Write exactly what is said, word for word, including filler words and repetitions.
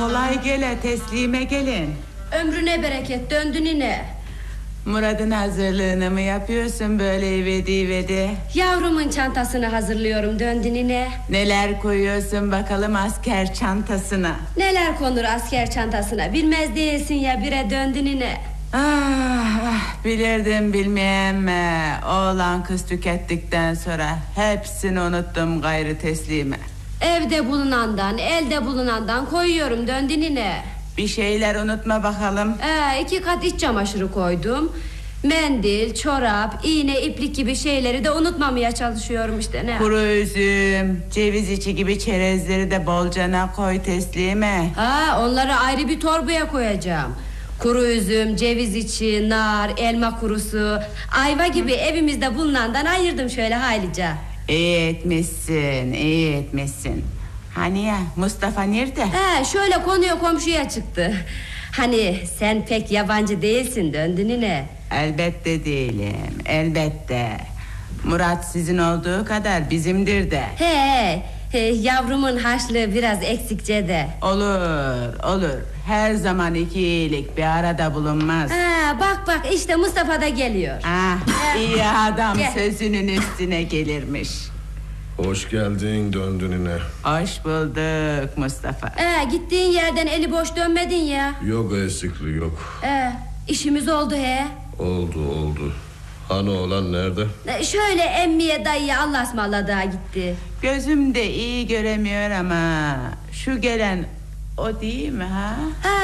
kolay gele, teslime gelin. Ömrüne bereket, döndü nine. Murat'ın hazırlığını mı yapıyorsun böyle ivedi ivedi? Yavrumun çantasını hazırlıyorum, döndü nine. Neler koyuyorsun bakalım asker çantasına? Neler konur asker çantasına, bilmez değilsin ya, bire döndü nine. Ah, ah, bilirdim bilmeyen mi? Oğlan kız tükettikten sonra hepsini unuttum gayrı teslime. Evde bulunandan, elde bulunandan koyuyorum, döndü nine. Bir şeyler unutma bakalım. Ee, iki kat iç çamaşırı koydum. Mendil, çorap, iğne, iplik gibi şeyleri de unutmamaya çalışıyorum işte, ne? Kuru üzüm, ceviz içi gibi çerezleri de bolcana koy teslime. Ha, onları ayrı bir torbaya koyacağım. Kuru üzüm, ceviz içi, nar, elma kurusu, ayva gibi evimizde bulunandan ayırdım şöyle haylice. İyi etmişsin, iyi etmişsin. Hani ya Mustafa nerede? He, şöyle konuya komşuya çıktı. Hani sen pek yabancı değilsin, döndü nine. Elbette değilim, elbette. Murat sizin olduğu kadar bizimdir de. He, he, yavrumun harçlığı biraz eksikçe de. Olur, olur. Her zaman iki iyilik bir arada bulunmaz. Ha, bak bak işte Mustafa da geliyor. Ah, iyi adam Gel. sözünün üstüne gelirmiş. Hoş geldin, döndün yine. Hoş bulduk Mustafa. Ee, gittiğin yerden eli boş dönmedin ya. Yok eksikliği yok. Ee, işimiz oldu he. Oldu oldu. Hani oğlan nerede? Ee, şöyle emmiye dayıya Allah ısmarladığa gitti. Gözüm de iyi göremiyor ama şu gelen o değil mi ha? Ha,